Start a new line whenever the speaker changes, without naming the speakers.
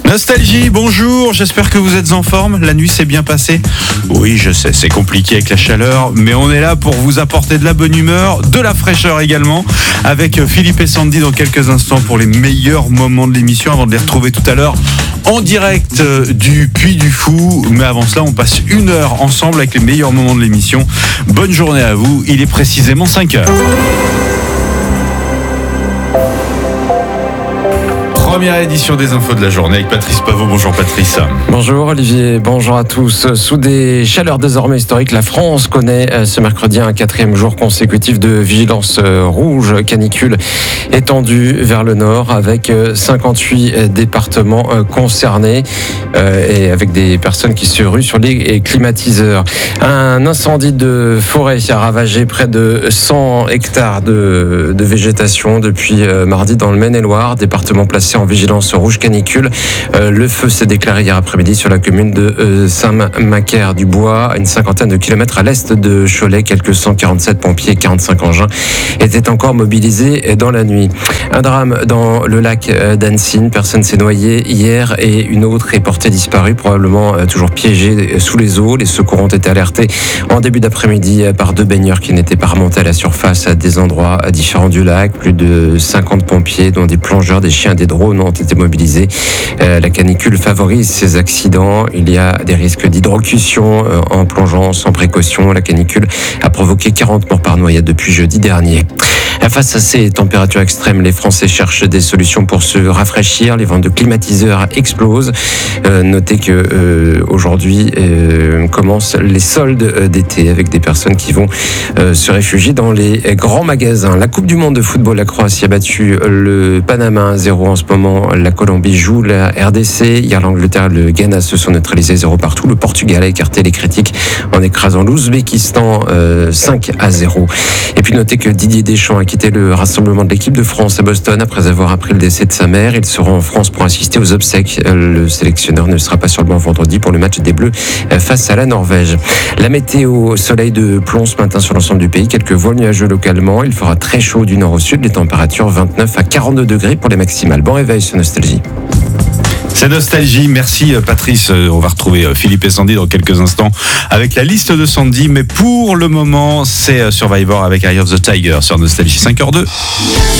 Nostalgie, bonjour, j'espère que vous êtes en forme, la nuit s'est bien passée. Oui, je sais, c'est compliqué avec la chaleur, mais on est là pour vous apporter de la bonne humeur, de la fraîcheur également, avec Philippe et Sandy dans quelques instants pour les meilleurs moments de l'émission, avant de les retrouver tout à l'heure en direct du Puy du Fou. Mais avant cela, on passe 1 heure ensemble avec les meilleurs moments de l'émission. Bonne journée à vous, il est précisément 5h. Première édition des infos de la journée avec Patrice Pavot. Bonjour Patrice.
Bonjour Olivier, bonjour à tous. Sous des chaleurs désormais historiques, la France connaît ce mercredi un 4e jour consécutif de vigilance rouge canicule étendue vers le nord avec 58 départements concernés et avec des personnes qui se ruent sur les climatiseurs. Un incendie de forêt a ravagé près de 100 hectares de végétation depuis mardi dans le Maine-et-Loire, département placé en vigilance rouge canicule. Le feu s'est déclaré hier après-midi sur la commune de Saint-Macaire-du-Bois, à une cinquantaine de kilomètres à l'est de Cholet. Quelques 147 pompiers et 45 engins étaient encore mobilisés dans la nuit. Un drame dans le lac d'Annecy. Une personne s'est noyée hier et une autre est portée disparue, probablement toujours piégée sous les eaux. Les secours ont été alertés en début d'après-midi par 2 baigneurs qui n'étaient pas remontés à la surface à des endroits différents du lac. Plus de 50 pompiers, dont des plongeurs, des chiens, des drones ont été mobilisés. La canicule favorise ces accidents. Il y a des risques d'hydrocution en plongeant sans précaution. La canicule a provoqué 40 morts par noyade depuis jeudi dernier. Face à ces températures extrêmes, les Français cherchent des solutions pour se rafraîchir. Les ventes de climatiseurs explosent. Notez que aujourd'hui commencent les soldes d'été avec des personnes qui vont se réfugier dans les grands magasins. La Coupe du Monde de football, la Croatie a battu le Panama 1-0 en ce moment. La Colombie joue la RDC. Hier, l'Angleterre et le Ghana se sont neutralisés 0 partout. Le Portugal a écarté les critiques en écrasant l'Ouzbékistan 5-0. Et puis notez que Didier Deschamps a quitté le rassemblement de l'équipe de France à Boston après avoir appris le décès de sa mère. Il sera en France pour assister aux obsèques. Le sélectionneur ne sera pas sur le banc vendredi pour le match des Bleus face à la Norvège. La météo, soleil de plomb ce matin sur l'ensemble du pays. Quelques voiles nuageux localement. Il fera très chaud du nord au sud. Les températures 29 à 42 degrés pour les maximales. Bon réveil sur Nostalgie.
C'est Nostalgie, merci Patrice. On va retrouver Philippe et Sandy dans quelques instants avec la liste de Sandy. Mais pour le moment, c'est Survivor avec Eye of the Tiger sur Nostalgie 5h02.